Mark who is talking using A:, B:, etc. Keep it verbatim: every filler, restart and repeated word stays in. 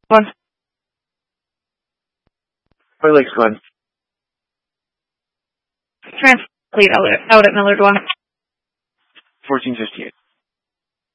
A: One.
B: Where Lake's going?
A: Translate out at Millard one.
B: fourteen fifty-eight.